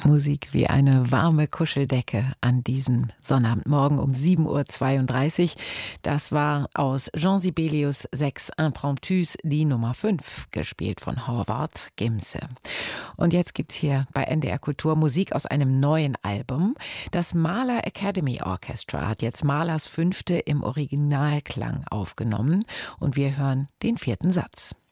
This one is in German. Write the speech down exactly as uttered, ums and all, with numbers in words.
Musik wie eine warme Kuscheldecke an diesem Sonnabendmorgen um sieben Uhr zweiunddreißig. Das war aus Jean Sibelius Sechs Impromptus die Nummer fünf, gespielt von Horvath Gimse. Und jetzt gibt's hier bei N D R Kultur Musik aus einem neuen Album. Das Mahler Academy Orchestra hat jetzt Mahlers Fünfte im Originalklang aufgenommen und wir hören den vierten Satz.